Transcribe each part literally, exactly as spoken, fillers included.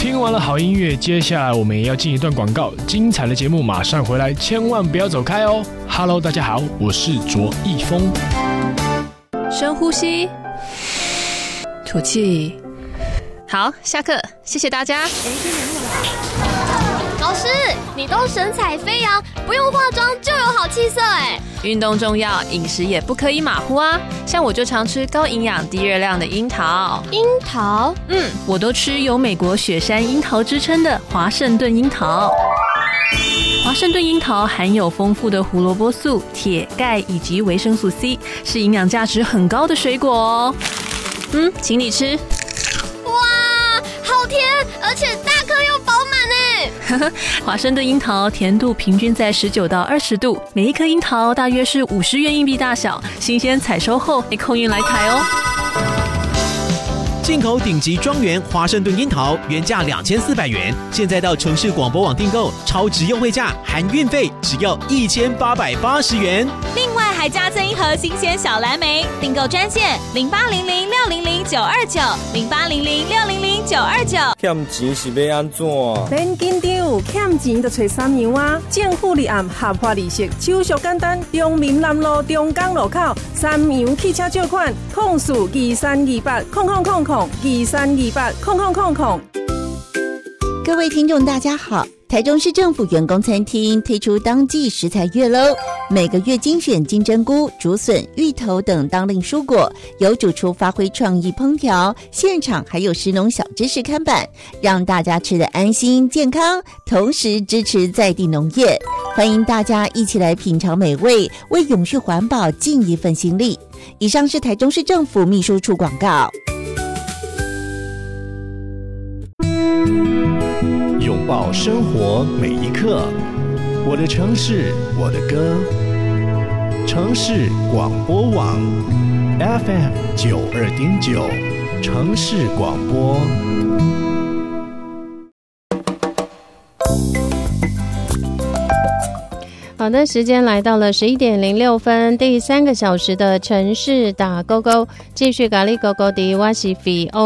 听完了好音乐，接下来我们也要进一段广告，精彩的节目马上回来，千万不要走开哦。Hello， 大家好，我是卓一峰。 深呼吸，吐气。好，下课，谢谢大家。 老师，你都神采飞扬，不用化妆就有好气色哎。 运动重要，饮食也不可以马虎啊。像我就常吃高营养、低热量的樱桃。 樱桃？ 嗯，我都吃有美国雪山樱桃之称的华盛顿樱桃。华盛顿樱桃含有丰富的胡萝卜素、铁、钙以及维生素 C， 是营养价值很高的水果哦。嗯，请你吃。 哇，好甜，而且大颗又饱满哎。 华盛顿樱桃甜度平均在十九到二十度，每一颗樱桃大约是五十元硬币大小，新鲜采收后会空运来台哦。 进口顶级庄园华盛顿樱桃原价两千四百元，现在到城市广播网订购，超值优惠价含运费只要一千八百八十元。 另外还加赠一盒新鲜小蓝莓，订购专线零八零零六零零九二九零八零零六零零九二九。 欠钱是要安怎？ 免紧张，欠钱就找三样啊！政府立案合法利息，手续简单。中民南路中港路口三洋汽车借款，控诉二三二八空空空空二三二八空空空空。 各位听众大家好，台中市政府员工餐厅推出当季食材月喽，每个月精选金针菇、竹笋、芋头等当令蔬果，由主厨发挥创意烹调，现场还有食农小知识看板，让大家吃得安心健康，同时支持在地农业。欢迎大家一起来品尝美味，为永续环保尽一份心力。以上是台中市政府秘书处广告。 拥抱生活每一刻，我的城市，我的歌。城市广播网 F M 九二点九，城市广播。 好的，时间来到了十一点零六分，第三个小时的城市打勾勾，继续咖喱勾勾的我是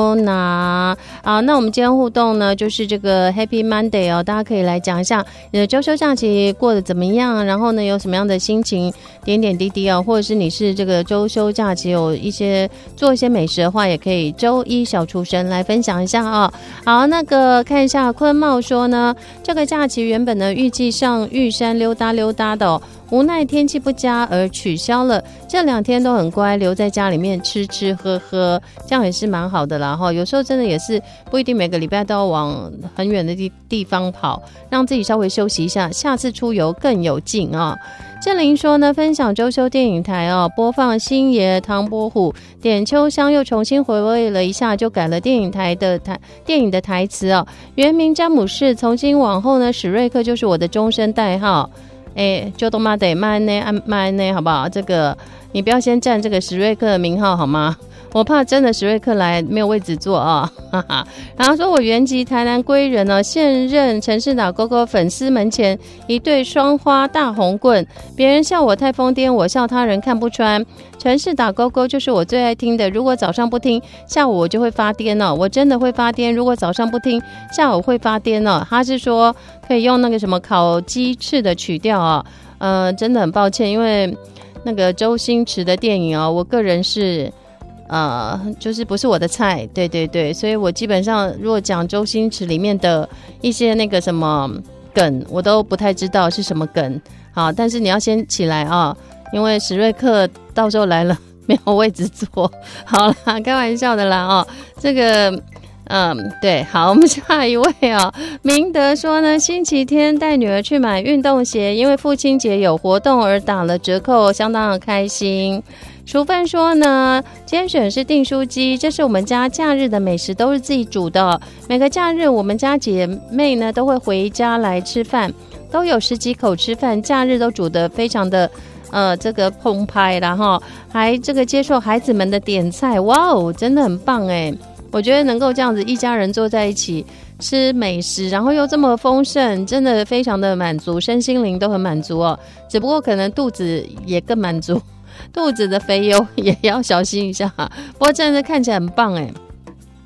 Fiona。好，那我们今天互动呢，就是这个 Happy Monday 哦，大家可以来讲一下你的周休假期过得怎么样，然后呢有什么样的心情，点点滴滴哦，或者是你是这个周休假期有一些做一些美食的话，也可以周一小厨神来分享一下啊、哦。好，那个看一下坤茂说呢，这个假期原本呢预计上玉山溜达溜达的、哦，无奈天气不佳而取消了。这两天都很乖，留在家里面吃吃喝喝，这样也是蛮好的啦哈。有时候真的也是不一定每个礼拜都要往很远的地地方跑，让自己稍微休息一下，下次出游更有劲啊、哦。郑玲说呢，分享周休电影台哦，播放星爷、唐伯虎、点秋香，又重新回味了一下，就改了电影台的台电影的台词哦。原名詹姆士，从今往后呢，史瑞克就是我的终身代号。哎，就都嘛得慢呢，慢呢，好不好？这个你不要先占这个史瑞克的名号好吗？我怕真的史瑞克来没有位置坐啊、哦！哈哈。然后说我原籍台南归人呢，现任城市打勾勾粉丝门前一对双花大红棍，别人笑我太疯癫，我笑他人看不穿。城市打勾勾就是我最爱听的，如果早上不听，下午我就会发癫哦，我真的会发癫。如果早上不听，下午会发癫哦。他是说可以用那个什么烤鸡翅的曲调啊、哦，呃，真的很抱歉，因为那个周星驰的电影哦，我个人是。呃，就是不是我的菜，对对对，所以我基本上如果讲周星驰里面的一些那个什么梗，我都不太知道是什么梗。好，但是你要先起来啊，因为史瑞克到时候来了没有位置坐。好啦，开玩笑的啦哦，这个。嗯，对，好，我们下一位哦。明德说呢，星期天带女儿去买运动鞋，因为父亲节有活动而打了折扣，相当的开心。淑芬说呢，今天选是订书机，这是我们家假日的美食，都是自己煮的。每个假日我们家姐妹呢都会回家来吃饭，都有十几口吃饭，假日都煮得非常的呃这个澎湃，然后还这个接受孩子们的点菜，哇哦，真的很棒哎。我觉得能够这样子一家人坐在一起吃美食，然后又这么丰盛，真的非常的满足，身心灵都很满足哦。只不过可能肚子也更满足，肚子的肥油也要小心一下。不过真的看起来很棒哎。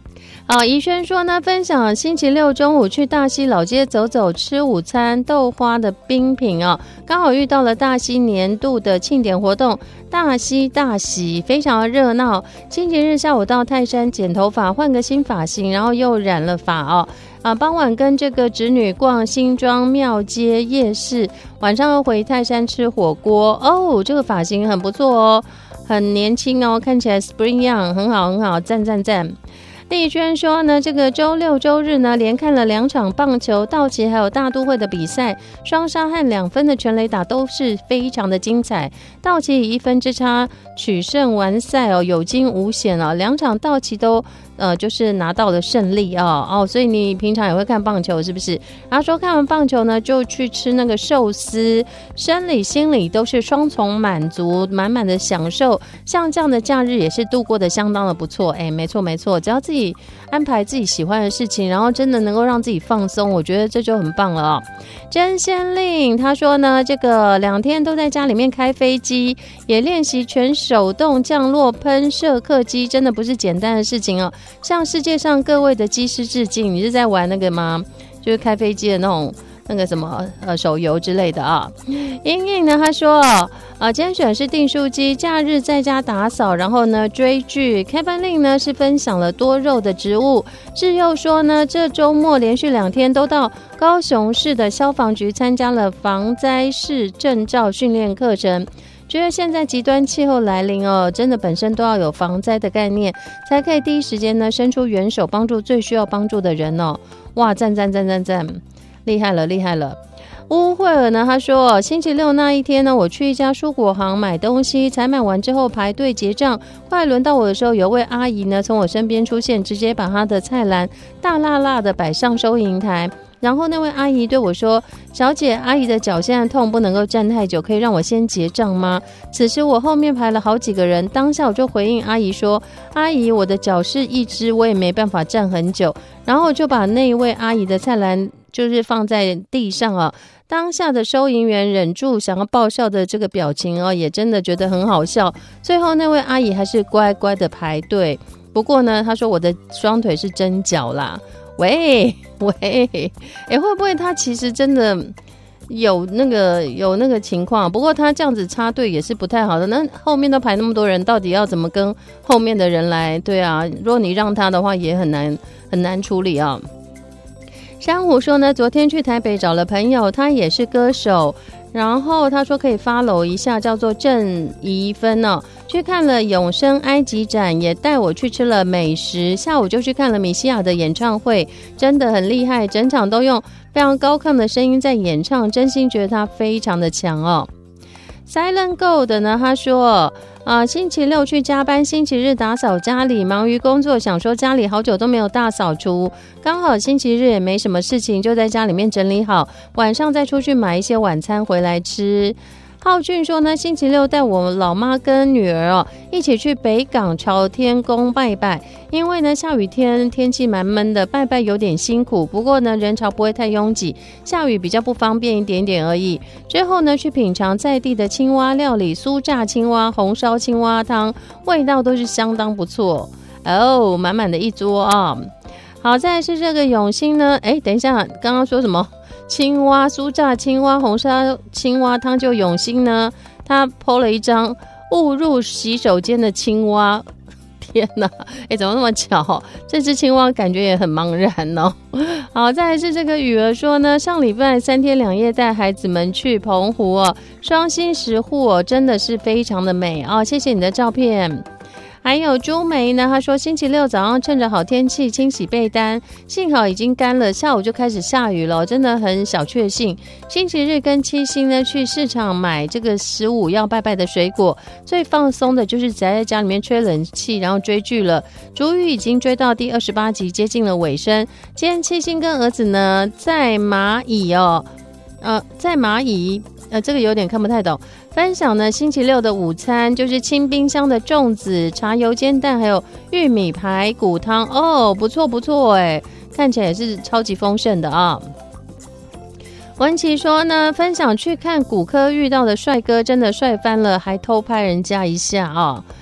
哦，怡轩说呢，分享星期六中午去大溪老街走走，吃午餐豆花的冰品哦，刚好遇到了大溪年度的庆典活动，大溪大喜，非常的热闹。星期日下午到泰山剪头发，换个新发型，然后又染了发哦。啊，傍晚跟这个侄女逛新庄庙街夜市，晚上又回泰山吃火锅哦。这个发型很不错哦，很年轻哦，看起来 spring young， 很好很好，赞赞赞。丽娟说呢，这个周六周日呢连看了两场棒球，道奇还有大都会的比赛，双杀和两分的全垒打都是非常的精彩。道奇以一分之差取胜完赛哦，有惊无险哦，两场道奇都呃就是拿到了胜利哦哦，所以你平常也会看棒球是不是？然后说看完棒球呢，就去吃那个寿司，生理心理都是双重满足，满满的享受。像这样的假日也是度过的相当的不错，哎，没错没错，只要自己安排自己喜欢的事情，然后真的能够让自己放松，我觉得这就很棒了哦。真仙令他说呢，这个两天都在家里面开飞机，也练习全手动降落喷射客机，真的不是简单的事情哦。向世界上各位的机师致敬，你是在玩那个吗？就是开飞机的那种那个什么呃手游之类的啊。英英呢，他说啊，今天选的是订书机，假日在家打扫，然后呢追剧。Kevin Lin 呢是分享了多肉的植物。志佑说呢，这周末连续两天都到高雄市的消防局参加了防灾士证照训练课程。觉得现在极端气候来临哦，真的本身都要有防灾的概念，才可以第一时间呢伸出援手帮助最需要帮助的人哦。哇，赞赞赞赞赞，厉害了厉害了。乌慧尔呢，他说星期六那一天呢，我去一家蔬果行买东西，采买完之后排队结账，快轮到我的时候，有位阿姨呢从我身边出现，直接把她的菜篮大辣辣的摆上收银台。然后那位阿姨对我说，小姐，阿姨的脚现在痛，不能够站太久，可以让我先结账吗？此时我后面排了好几个人，当下我就回应阿姨说，阿姨，我的脚是一只，我也没办法站很久。然后就把那一位阿姨的菜篮就是放在地上啊。当下的收银员忍住想要爆笑的这个表情哦，也真的觉得很好笑。最后那位阿姨还是乖乖的排队。不过呢，她说我的双腿是真脚啦。喂喂，哎，会不会他其实真的有那个有那个情况？不过他这样子插队也是不太好的。那后面都排那么多人，到底要怎么跟后面的人来？对啊，如果你让他的话，也很难很难处理啊。珊瑚说呢，昨天去台北找了朋友，他也是歌手。然后他说可以 follow 一下，叫做郑怡芬哦，去看了永生埃及展，也带我去吃了美食，下午就去看了米西亚的演唱会，真的很厉害，整场都用非常高亢的声音在演唱，真心觉得他非常的强哦。Silent Gold 呢，他说啊，星期六去加班，星期日打扫家里，忙于工作，想说家里好久都没有大扫除，刚好星期日也没什么事情，就在家里面整理好，晚上再出去买一些晚餐回来吃。浩俊说呢，星期六带我老妈跟女儿哦一起去北港朝天宫拜拜，因为呢下雨天天气蛮闷的，拜拜有点辛苦，不过呢人潮不会太拥挤，下雨比较不方便一点点而已。之后呢去品尝在地的青蛙料理，酥炸青蛙、红烧青蛙汤，味道都是相当不错哦，满满的一桌啊。好，再来是这个永兴呢，哎，等一下，刚刚说什么？青蛙酥炸青蛙红烧青蛙汤，就永兴呢他 po 了一张误入洗手间的青蛙，天哪，哎，怎么那么巧？这只青蛙感觉也很茫然哦。好，再来是这个雨儿说呢，上礼拜三天两夜带孩子们去澎湖哦，双星石户哦，真的是非常的美哦，谢谢你的照片。还有朱梅呢，她说星期六早上趁着好天气清洗被单，幸好已经干了，下午就开始下雨了，真的很小确幸。星期日跟七夕呢去市场买这个十五要拜拜的水果，最放松的就是宅在家里面吹冷气，然后追剧了。竹语已经追到第二十八集，接近了尾声。今天七星跟儿子呢在蚂蚁哦，呃，在蚂蚁。呃，这个有点看不太懂。分享呢，星期六的午餐就是清冰箱的粽子、茶油煎蛋，还有玉米排骨汤。哦，不错不错哎，看起来也是超级丰盛的啊。文琪说呢，分享去看骨科遇到的帅哥，真的帅翻了，还偷拍人家一下啊。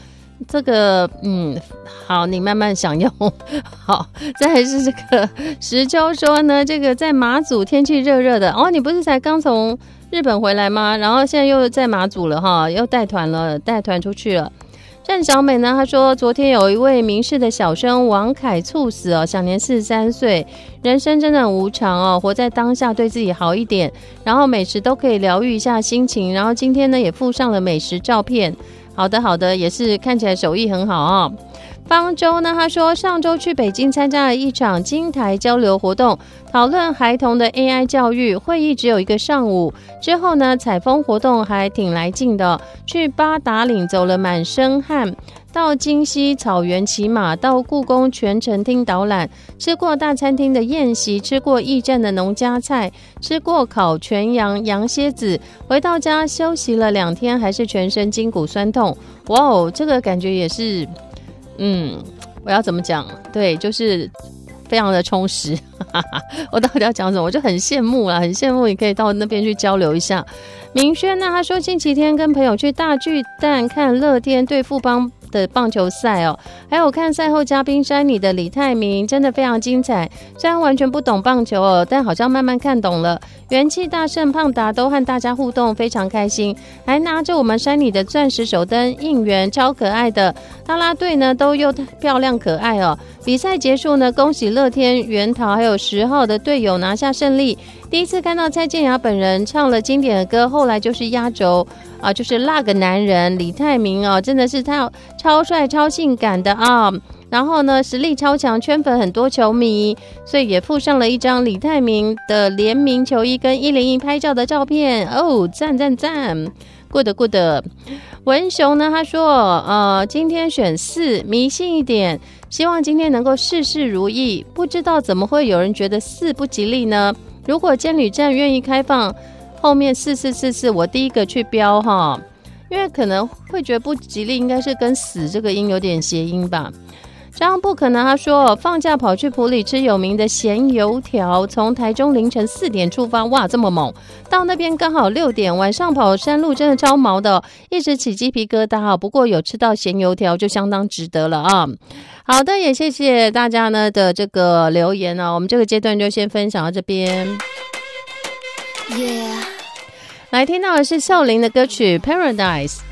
这个嗯，好，你慢慢享用。好，再来是这个石洲说呢，这个在马祖天气热热的哦，你不是才刚从日本回来吗？然后现在又在马祖了哈，又带团了，带团出去了。郑小美呢，她说昨天有一位民视的小生王凯猝死哦，享年四十三岁。人生真的很无常哦，活在当下，对自己好一点，然后美食都可以疗愈一下心情。然后今天呢也附上了美食照片。好的好的，也是看起来手艺很好哦。方舟呢，他说上周去北京参加了一场金台交流活动，讨论孩童的 A I 教育，会议只有一个上午，之后呢采风活动还挺来劲的，去八达岭走了满身汗，到金溪草原骑马，到故宫全程听导览，吃过大餐厅的宴席，吃过驿站的农家菜，吃过烤全羊、羊蝎子，回到家休息了两天，还是全身筋骨酸痛。哇哦，这个感觉也是嗯，我要怎么讲？对，就是非常的充实。我到底要讲什么？我就很羡慕啦，很羡慕你可以到那边去交流一下。明轩呢，他说星期天跟朋友去大巨蛋看乐天对富邦的棒球赛哦，还有看赛后嘉宾山里的李泰明，真的非常精彩。虽然完全不懂棒球哦，但好像慢慢看懂了。元气大胜胖达都和大家互动，非常开心，还拿着我们山里的钻石手灯应援，超可爱的。啦啦队呢都又漂亮可爱哦。比赛结束呢，恭喜乐天、元桃还有十号的队友拿下胜利。第一次看到蔡健雅本人唱了经典的歌，后来就是压轴啊，就是那个男人李泰明哦，真的是他超帅超性感的啊。然后呢，实力超强，圈粉很多球迷，所以也附上了一张李泰明的联名球衣跟一零一拍照的照片哦，赞赞赞 ，good good。文雄呢，他说，呃，今天选四，迷信一点，希望今天能够事事如意。不知道怎么会有人觉得四不吉利呢？如果监理站愿意开放，后面四四四四，我第一个去标哈，因为可能会觉得不吉利，应该是跟死这个音有点谐音吧。张不可能，他说放假跑去埔里吃有名的咸油条，从台中凌晨四点出发，哇，这么猛！到那边刚好六点，晚上跑山路真的超毛的，一直起鸡皮疙瘩啊！不过有吃到咸油条就相当值得了啊！好的，也谢谢大家呢的这个留言啊，我们这个阶段就先分享到这边。Yeah. 来听到的是孝琳的歌曲《Paradise》。